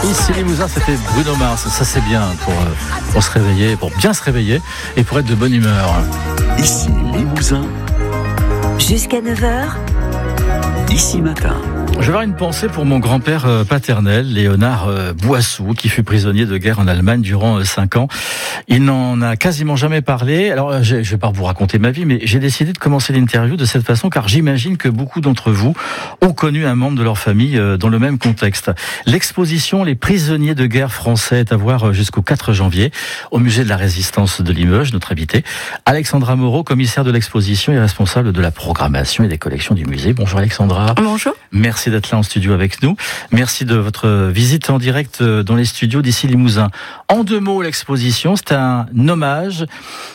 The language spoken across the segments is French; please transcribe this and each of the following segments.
Ici Limousin, c'était Bruno Mars. Ça c'est bien pour se réveiller, pour bien se réveiller et pour être de bonne humeur. Ici Limousin. Jusqu'à 9h. Ici Matin. Je vais avoir une pensée pour mon grand-père paternel, Léonard Boissou, qui fut prisonnier de guerre en Allemagne durant 5 ans. Il n'en a quasiment jamais parlé. Alors, je vais pas vous raconter ma vie, mais j'ai décidé de commencer l'interview de cette façon, car j'imagine que beaucoup d'entre vous ont connu un membre de leur famille dans le même contexte. L'exposition Les prisonniers de guerre français est à voir jusqu'au 4 janvier au musée de la Résistance de Limoges, notre habité. Alexandra Moreau, commissaire de l'exposition et responsable de la programmation et des collections du musée. Bonjour Alexandra. Bonjour. Merci d'être là en studio avec nous. Merci de votre visite en direct dans les studios d'ici Limousin. En 2 mots, l'exposition, c'est un hommage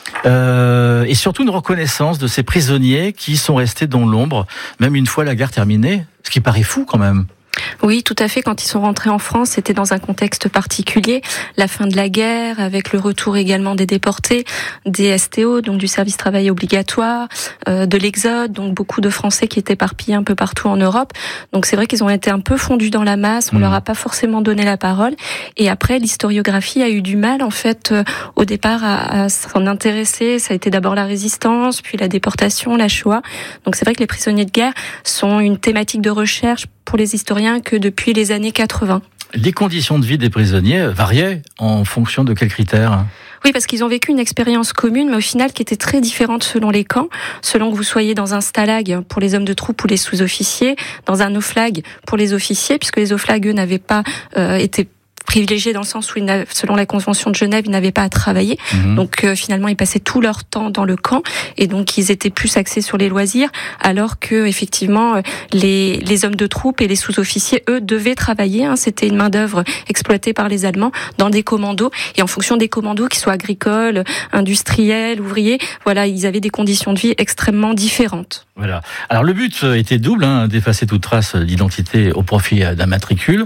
et surtout une reconnaissance de ces prisonniers qui sont restés dans l'ombre, même une fois la guerre terminée, ce qui paraît fou quand même. Oui, tout à fait. Quand ils sont rentrés en France, c'était dans un contexte particulier. La fin de la guerre, avec le retour également des déportés, des STO, donc du service travail obligatoire, de l'exode, donc beaucoup de Français qui étaient éparpillés un peu partout en Europe. Donc c'est vrai qu'ils ont été un peu fondus dans la masse. On leur a pas forcément donné la parole. Et après, l'historiographie a eu du mal, en fait, au départ, à s'en intéresser. Ça a été d'abord la résistance, puis la déportation, la Shoah. Donc c'est vrai que les prisonniers de guerre sont une thématique de recherche pour les historiens que depuis les années 80. Les conditions de vie des prisonniers variaient en fonction de quels critères ? Oui, parce qu'ils ont vécu une expérience commune, mais au final qui était très différente selon les camps, selon que vous soyez dans un stalag pour les hommes de troupe ou les sous-officiers, dans un oflag pour les officiers, puisque les oflags, eux, n'avaient pas été privilégiés dans le sens où, selon la Convention de Genève, ils n'avaient pas à travailler. Donc finalement, ils passaient tout leur temps dans le camp et donc ils étaient plus axés sur les loisirs, alors que effectivement les hommes de troupe et les sous-officiers, eux, devaient travailler. C'était une main-d'œuvre exploitée par les Allemands dans des commandos et en fonction des commandos, qu'ils soient agricoles, industriels, ouvriers, voilà, ils avaient des conditions de vie extrêmement différentes. Voilà. Alors le but était double, d'effacer toute trace d'identité au profit d'un matricule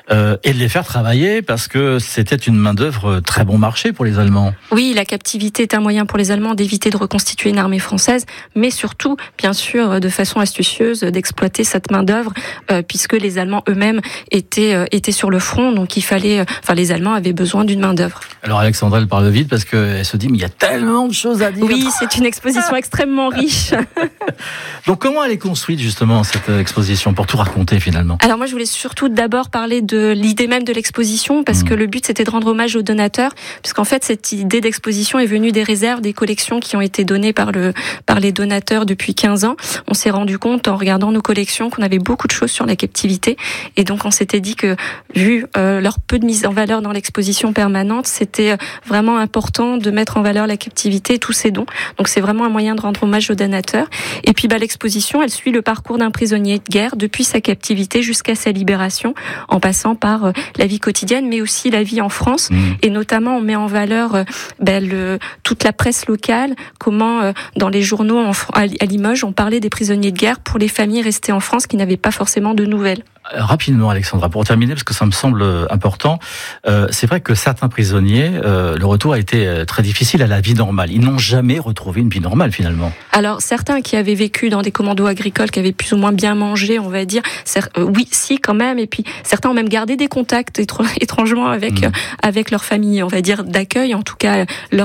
et de les faire travailler parce que c'était une main-d'œuvre très bon marché pour les Allemands. Oui, la captivité est un moyen pour les Allemands d'éviter de reconstituer une armée française, mais surtout, bien sûr, de façon astucieuse, d'exploiter cette main-d'œuvre, puisque les Allemands eux-mêmes étaient sur le front, donc les Allemands avaient besoin d'une main-d'œuvre. Alors Alexandra, elle parle vite parce qu'elle se dit, mais il y a tellement de choses à dire. Oui, c'est une exposition extrêmement riche. Donc comment elle est construite justement cette exposition pour tout raconter finalement ? Alors moi je voulais surtout d'abord parler de l'idée même de l'exposition parce que le but c'était de rendre hommage aux donateurs, puisqu'en fait cette idée d'exposition est venue des réserves, des collections qui ont été données par les donateurs depuis 15 ans. On s'est rendu compte en regardant nos collections qu'on avait beaucoup de choses sur la captivité et donc on s'était dit que vu leur peu de mise en valeur dans l'exposition permanente, c'était vraiment important de mettre en valeur la captivité et tous ces dons. Donc c'est vraiment un moyen de rendre hommage aux donateurs. Et puis l'exposition, elle suit le parcours d'un prisonnier de guerre depuis sa captivité jusqu'à sa libération, en passant par la vie quotidienne, mais aussi la vie en France. Et notamment, on met en valeur toute la presse locale, comment dans les journaux à Limoges, on parlait des prisonniers de guerre pour les familles restées en France qui n'avaient pas forcément de nouvelles. Rapidement, Alexandra, pour terminer, parce que ça me semble important, c'est vrai que certains prisonniers, le retour a été très difficile à la vie normale. Ils n'ont jamais retrouvé une vie normale, finalement. Alors, certains qui avaient vécu dans des commandos agricoles, qui avaient plus ou moins bien mangé, on va dire, oui, si, quand même, et puis certains ont même gardé des contacts étrangement avec leur famille, on va dire, d'accueil, en tout cas,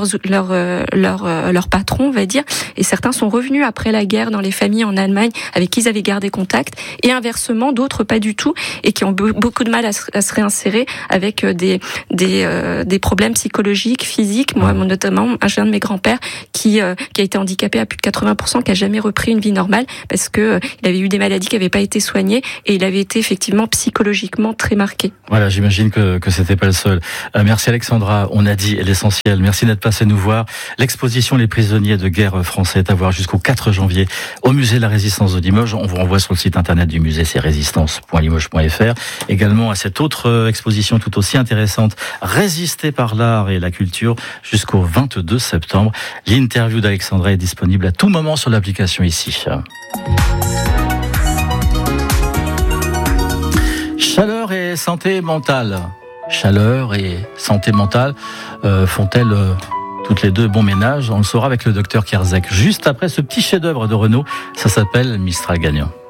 leur patron, on va dire, et certains sont revenus après la guerre dans les familles en Allemagne avec qui ils avaient gardé contact, et inversement, d'autres pas du tout, et qui ont beaucoup de mal à se réinsérer avec des problèmes psychologiques, physiques. Moi, notamment, un de mes grands-pères qui a été handicapé à plus de 80%, qui a jamais repris une vie normale parce que il avait eu des maladies qui n'avaient pas été soignées et il avait été effectivement psychologiquement très marqué. Voilà, j'imagine que c'était pas le seul. Merci Alexandra, on a dit l'essentiel. Merci d'être passé nous voir. L'exposition Les prisonniers de guerre français est à voir jusqu'au 4 janvier au musée de la Résistance de Limoges. On vous renvoie sur le site internet du musée, c'est résistance.limoges.fr. Également à cette autre exposition tout aussi intéressante, Résister par l'art et la culture, jusqu'au 22 septembre. L'interview d'Alexandra est disponible à tout moment sur l'application ici. Chaleur et santé mentale. Chaleur et santé mentale font-elles toutes les deux bon ménage? On le saura avec le docteur Kerzek juste après ce petit chef-d'œuvre de Renaud. Ça s'appelle Mistral gagnant.